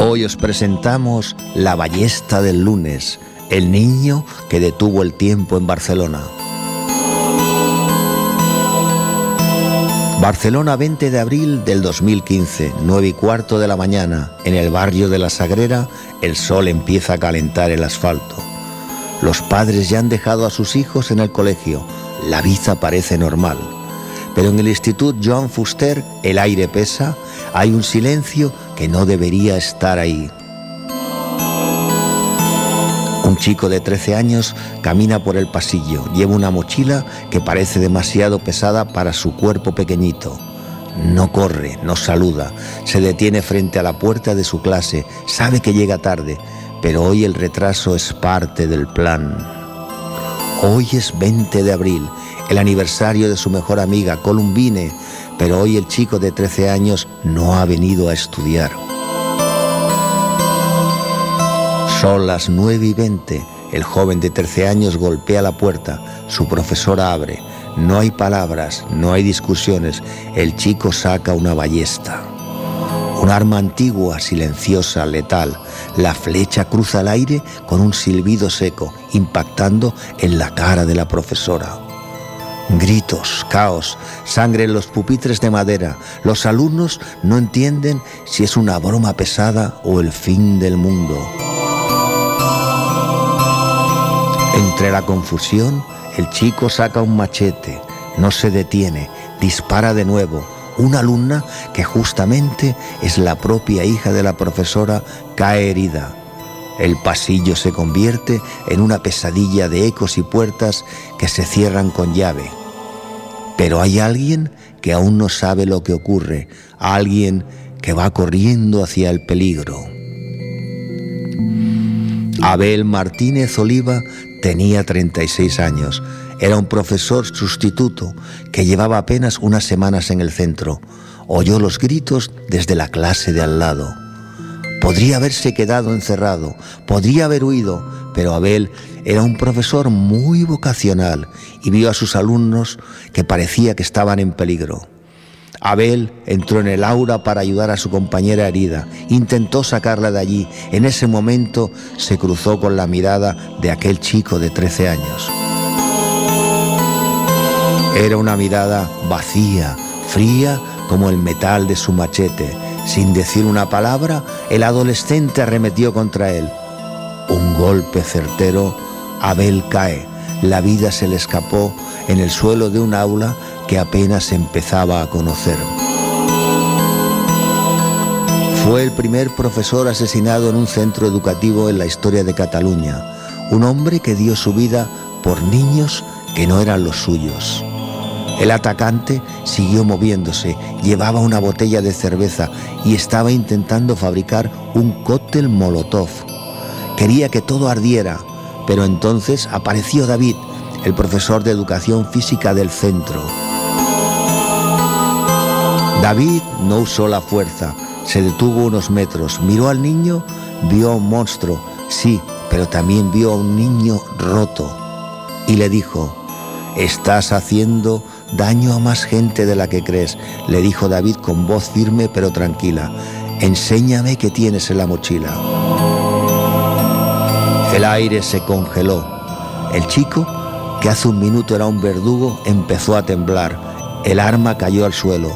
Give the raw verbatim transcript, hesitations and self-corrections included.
Hoy os presentamos La ballesta del lunes, el niño que detuvo el tiempo en Barcelona. Barcelona, veinte de abril del dos mil quince, nueve y cuarto de la mañana. En el barrio de La Sagrera, el sol empieza a calentar el asfalto. Los padres ya han dejado a sus hijos en el colegio. La vida parece normal. Pero en el Instituto Joan Fuster el aire pesa, hay un silencio que no debería estar ahí. Un chico de trece años camina por el pasillo, lleva una mochila que parece demasiado pesada para su cuerpo pequeñito. No corre, no saluda, se detiene frente a la puerta de su clase, sabe que llega tarde, pero hoy el retraso es parte del plan. Hoy es veinte de abril, el aniversario de su mejor amiga, Columbine, pero hoy el chico de trece años no ha venido a estudiar. Son las nueve y veinte, el joven de trece años golpea la puerta, su profesora abre, no hay palabras, no hay discusiones, el chico saca una ballesta. Un arma antigua, silenciosa, letal, la flecha cruza el aire con un silbido seco, impactando en la cara de la profesora. Gritos, caos, sangre en los pupitres de madera. Los alumnos no entienden si es una broma pesada o el fin del mundo. Entre la confusión, el chico saca un machete, no se detiene, dispara de nuevo. Una alumna, que justamente es la propia hija de la profesora, cae herida. El pasillo se convierte en una pesadilla de ecos y puertas que se cierran con llave. Pero hay alguien que aún no sabe lo que ocurre, alguien que va corriendo hacia el peligro. Abel Martínez Oliva tenía treinta y seis años. Era un profesor sustituto que llevaba apenas unas semanas en el centro. Oyó los gritos desde la clase de al lado. Podría haberse quedado encerrado, podría haber huido, pero Abel era un profesor muy vocacional y vio a sus alumnos que parecía que estaban en peligro. Abel entró en el aula para ayudar a su compañera herida, intentó sacarla de allí. En ese momento se cruzó con la mirada de aquel chico de trece años. Era una mirada vacía, fría como el metal de su machete. Sin decir una palabra, el adolescente arremetió contra él. Un golpe certero, Abel cae. La vida se le escapó en el suelo de un aula que apenas empezaba a conocer. Fue el primer profesor asesinado en un centro educativo en la historia de Cataluña. Un hombre que dio su vida por niños que no eran los suyos. El atacante siguió moviéndose, llevaba una botella de cerveza y estaba intentando fabricar un cóctel molotov. Quería que todo ardiera, pero entonces apareció David, el profesor de educación física del centro. David no usó la fuerza, se detuvo unos metros, miró al niño, vio a un monstruo, sí, pero también vio a un niño roto y le dijo: «Estás haciendo daño a más gente de la que crees», le dijo David con voz firme pero tranquila. «Enséñame qué tienes en la mochila». El aire se congeló. El chico, que hace un minuto era un verdugo, empezó a temblar. El arma cayó al suelo.